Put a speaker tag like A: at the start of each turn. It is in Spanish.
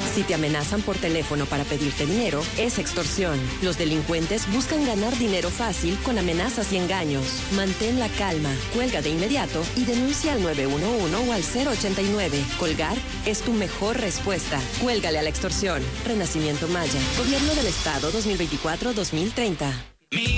A: Si te amenazan por teléfono para pedirte dinero, es extorsión. Los delincuentes buscan ganar dinero fácil con amenazas y engaños. Mantén la calma, cuelga de inmediato y denuncia al 911 o al 089. Colgar es tu mejor respuesta. Cuélgale a la extorsión. Renacimiento Maya. Gobierno del Estado 2024-2030.